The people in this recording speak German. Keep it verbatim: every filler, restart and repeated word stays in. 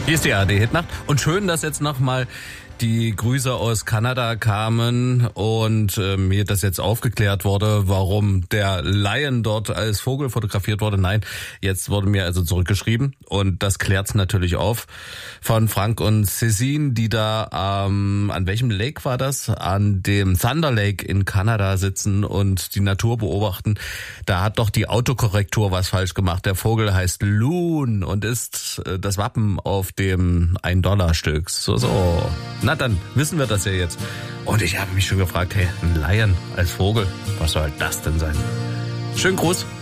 Hier ist die A R D-Hitnacht und schön, dass jetzt nochmal die Grüße aus Kanada kamen und äh, mir das jetzt aufgeklärt wurde, warum der Lion dort als Vogel fotografiert wurde. Nein, jetzt wurde mir also zurückgeschrieben und das klärt's natürlich auf von Frank und Cécine, die da ähm, an welchem Lake war das? An dem Thunder Lake in Kanada sitzen und die Natur beobachten. Da hat doch die Autokorrektur was falsch gemacht. Der Vogel heißt Loon und ist äh, das Wappen auf dem ein Dollar Stück. So, so. Na, dann wissen wir das ja jetzt. Und ich habe mich schon gefragt, hey, ein Lion als Vogel, was soll das denn sein? Schönen Gruß.